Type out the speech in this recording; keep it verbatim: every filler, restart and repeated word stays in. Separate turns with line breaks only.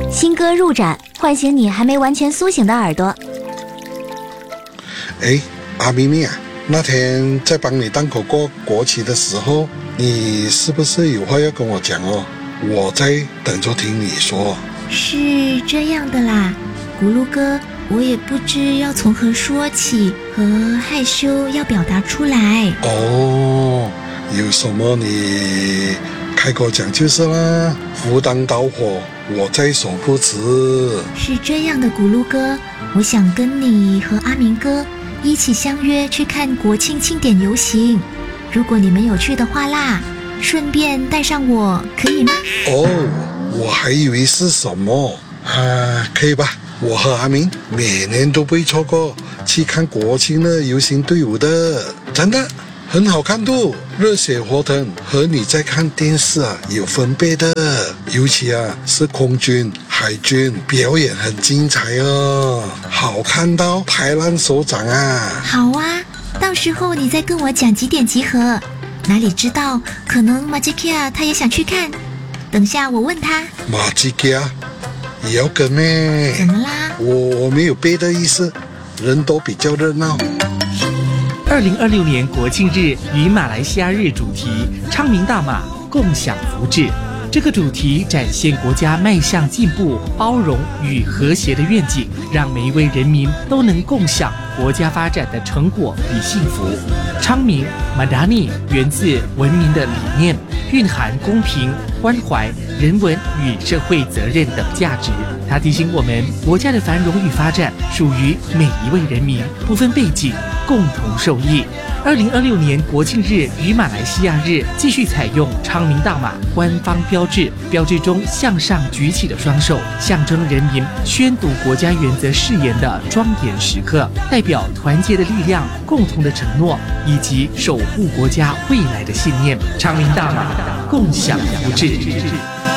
新歌入展，唤醒你还没完全苏醒的耳朵。
哎，阿咪咪啊，那天在帮你档口过国旗的时候，你是不是有话要跟我讲哦？我在等着听你说。
是这样的啦，咕噜哥，我也不知要从何说起，和害羞要表达出来。
哦，有什么你开口讲就是啦，赴汤蹈火，我在所不辞。
是这样的，咕噜哥，我想跟你和阿明哥一起相约去看国庆庆典游行，如果你们有去的话啦，顺便带上我，可以吗？
哦，我还以为是什么啊，可以吧？我和阿明每年都不会错过去看国庆的游行队伍的，真的很好看度，热血活腾，和你在看电视啊有分别的。尤其啊是空军、海军表演很精彩哦，好看到拍烂手掌啊！
好啊，到时候你再跟我讲几点集合。哪里知道，可能马吉克亚他也想去看。等下我问他。
马吉克亚也要跟呢？
怎么啦？
我我没有背的意思，人都比较热闹。
二零二六年国庆日与马来西亚日主题昌明大马，共享福祉。这个主题展现国家迈向进步、包容与和谐的愿景，让每一位人民都能共享国家发展的成果与幸福。昌明 Madani 源自文明的理念，蕴含公平、关怀、人文与社会责任等价值。它提醒我们，国家的繁荣与发展属于每一位人民，不分背景，共同受益。二零二六年国庆日与马来西亚日继续采用昌明大马官方标志，标志中向上举起的双手，象征人民宣读国家原则誓言的庄严时刻，代表团结的力量、共同的承诺以及守护国家未来的信念。昌明大马，共享福祉。